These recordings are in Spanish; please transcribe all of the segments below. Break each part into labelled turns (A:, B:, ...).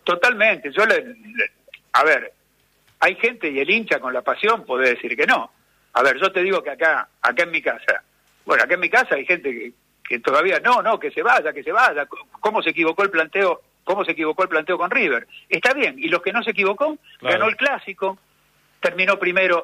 A: Totalmente. A ver, hay gente y el hincha con la pasión puede decir que no. A ver, yo te digo que acá en mi casa, bueno, acá en mi casa hay gente que todavía que se vaya. ¿Cómo se equivocó el planteo? ¿Cómo se equivocó el planteo con River? Está bien, y los que no se equivocó,
B: claro,
A: ganó el Clásico, terminó primero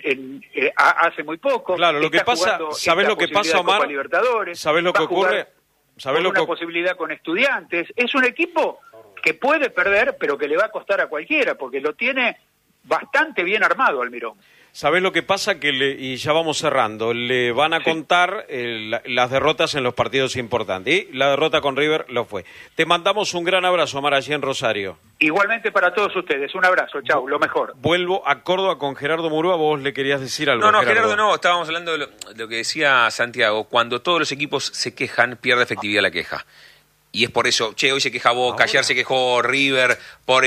A: hace muy poco.
B: Claro, lo que pasa, ¿sabés lo que pasa, Omar? ¿Sabés lo que ocurre? ¿Sabés lo que
A: posibilidad con Estudiantes? Es un equipo que puede perder, pero que le va a costar a cualquiera, porque lo tiene bastante bien armado Almirón.
B: ¿Sabés lo que pasa? Y ya vamos cerrando, le van a contar las derrotas en los partidos importantes. Y la derrota con River lo fue. Te mandamos un gran abrazo, Omar, allí en Rosario.
A: Igualmente para todos ustedes, un abrazo, chau, lo mejor.
B: Vuelvo a Córdoba con Gerardo Murúa, vos le querías decir algo.
C: No, Gerardo, no, estábamos hablando de lo que decía Santiago. Cuando todos los equipos se quejan, pierde efectividad la queja. Y es por eso, hoy se queja Boca, ayer se quejó River,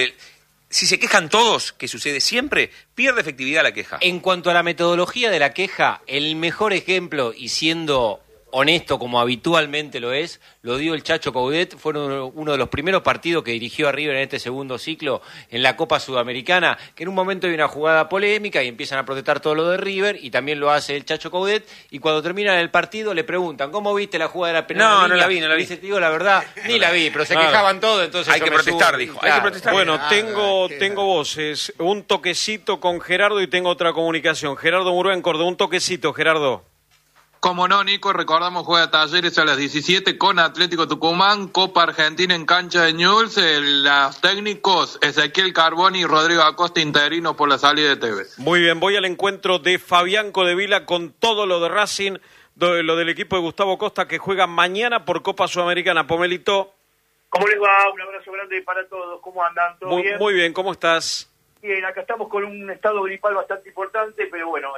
C: Si se quejan todos, que sucede siempre, pierde efectividad la queja.
D: En cuanto a la metodología de la queja, el mejor ejemplo, y siendo honesto como habitualmente lo es, lo dio el Chacho Coudet. Fueron uno de los primeros partidos que dirigió a River en este segundo ciclo en la Copa Sudamericana, que en un momento hay una jugada polémica y empiezan a protestar todo lo de River, y también lo hace el Chacho Coudet, y cuando terminan el partido le preguntan, ¿cómo viste la jugada de la penal?
C: No la vi.
D: Dice, te digo la verdad, ni la vi, pero se quejaban todos, entonces
C: hay que protestar, dijo. Claro. Hay que protestar.
B: Bueno, tengo voces, un toquecito con Gerardo y tengo otra comunicación. Gerardo Murúa en Córdoba, un toquecito, Gerardo.
E: Como no, Nico, recordamos juega Talleres a las 17 con Atlético Tucumán, Copa Argentina en cancha de Newell's, los técnicos Ezequiel Carboni y Rodrigo Acosta interinos por la salida de Tevez.
B: Muy bien, voy al encuentro de Fabián Codevila con todo lo de Racing, lo del equipo de Gustavo Costa que juega mañana por Copa Sudamericana. Pomelito.
F: ¿Cómo les va? Un abrazo grande para todos. ¿Cómo andan? ¿Todo bien?
B: Muy bien, ¿cómo estás?
F: Bien, acá estamos con un estado gripal bastante importante, pero bueno,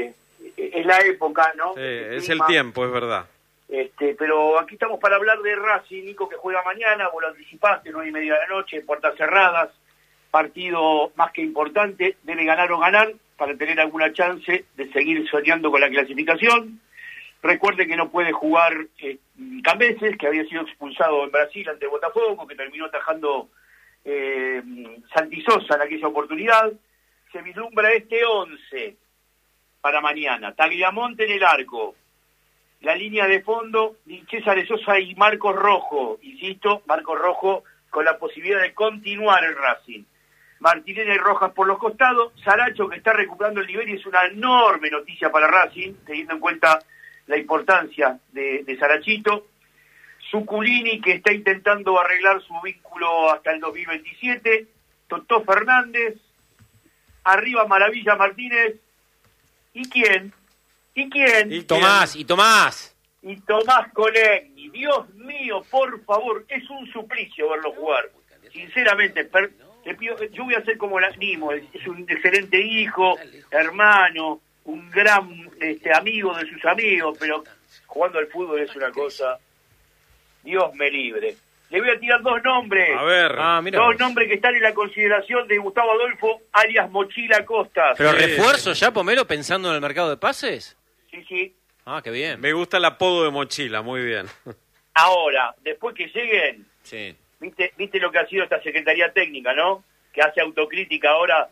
F: es la época, ¿no?
B: Es el tiempo, es verdad.
F: Pero aquí estamos para hablar de Racing, Nico, que juega mañana, vos lo anticipaste, 9:30 de la noche, puertas cerradas, partido más que importante, debe ganar o ganar para tener alguna chance de seguir soñando con la clasificación. Recuerde que no puede jugar Cambeses, que había sido expulsado en Brasil ante Botafogo, que terminó atajando Santi Sosa en aquella oportunidad. Se vislumbra 11 para mañana. Tagliamonte en el arco. La línea de fondo, César de Sosa y Marcos Rojo. Insisto, Marcos Rojo con la posibilidad de continuar el Racing. Martinelli y Rojas por los costados. Saracho, que está recuperando el nivel, y es una enorme noticia para Racing, teniendo en cuenta la importancia de Sarachito. Zuculini, que está intentando arreglar su vínculo hasta el 2027. Totó Fernández. Arriba Maravilla Martínez. ¿Y quién?
D: Y Tomás.
F: Y Tomás Colegni. Dios mío, por favor, es un suplicio verlo jugar. Sinceramente, te pido, yo voy a ser como el animo. Es un excelente hijo, hermano, un gran amigo de sus amigos, pero jugando al fútbol es una cosa. Dios me libre. Le voy a tirar dos nombres.
B: A ver.
F: Dos nombres que están en la consideración de Gustavo Adolfo, alias Mochila Costas.
D: ¿Pero refuerzo ya, Pomelo, pensando en el mercado de pases?
F: Sí.
D: Ah, qué bien.
B: Me gusta el apodo de Mochila, muy bien.
F: Ahora, después que lleguen,
D: sí.
F: ¿Viste lo que ha sido esta Secretaría Técnica, no? Que hace autocrítica ahora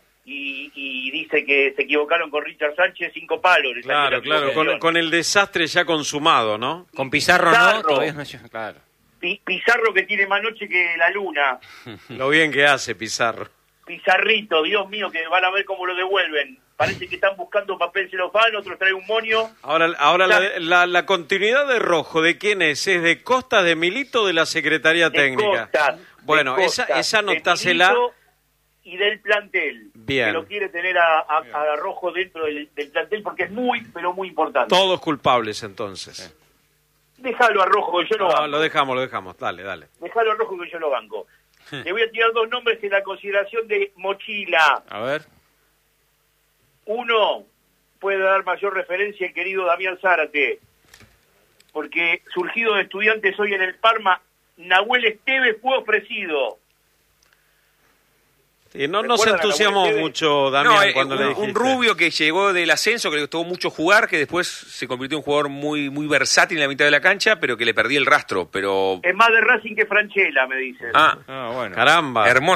F: y dice que se equivocaron con Richard Sánchez, 5 palos.
B: Claro, con el desastre ya consumado, ¿no?
D: Con Pizarro. ¿No? Todavía no, claro.
F: Pizarro, que tiene más noche que la luna.
B: Lo bien que hace Pizarro.
F: Pizarrito, Dios mío, que van a ver cómo lo devuelven. Parece que están buscando papel celofán, otros traen un moño.
B: Ahora la continuidad de Rojo, ¿de quién es? ¿Es de Costas, de Milito o de la Secretaría Técnica? Bueno, esa anotásela.
F: Y del plantel.
B: Bien.
F: Que lo quiere tener a Rojo dentro del plantel porque es muy, pero muy importante.
B: Todos culpables, entonces.
F: Sí. Déjalo a Rojo, que yo lo banco.
B: Lo dejamos. Dale.
F: Déjalo a Rojo, que yo lo banco. Le voy a tirar dos nombres en la consideración de Mochila.
D: A ver.
F: Uno, puede dar mayor referencia el querido Damián Zárate, porque surgido de Estudiantes hoy en el Parma, Nahuel Esteves fue ofrecido.
B: Y no se entusiasmó mucho Damián cuando le dijiste.
C: Un rubio que llegó del ascenso, que le costó mucho jugar, que después se convirtió en un jugador muy, muy versátil en la mitad de la cancha, pero que le perdí el rastro. Pero
F: es más de Racing que Franchella, me dicen.
C: Bueno.
B: Caramba.
C: Hermoso.